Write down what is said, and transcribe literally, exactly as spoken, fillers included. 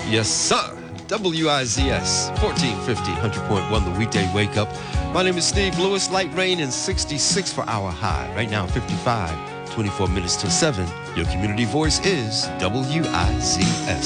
Yes, sir. W I Z S, fourteen fifty, one hundred point one, the weekday wake up. My name is Steve Lewis. Light rain and sixty-six for our high. Right now, fifty-five, twenty-four minutes till seven. Your community voice is W I Z S.